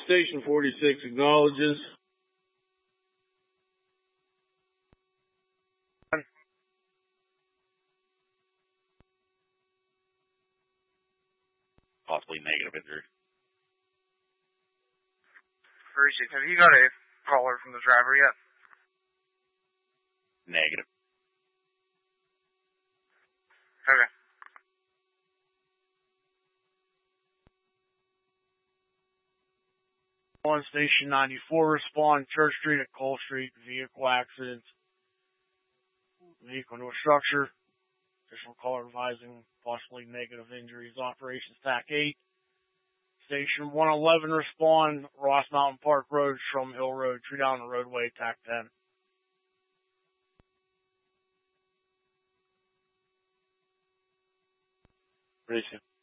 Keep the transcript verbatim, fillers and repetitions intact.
Station forty-six acknowledges. Possibly negative injury. Appreciate it. Have you got a caller from the driver yet? Negative. Okay. On Station ninety-four, respond Church Street at Cole Street, vehicle accident, vehicle into a structure. Additional caller advising possibly negative injuries. Operations T A C eight. Station one eleven, respond Ross Mountain Park Road, Strom Hill Road, tree down the roadway, T A C ten. Appreciate it.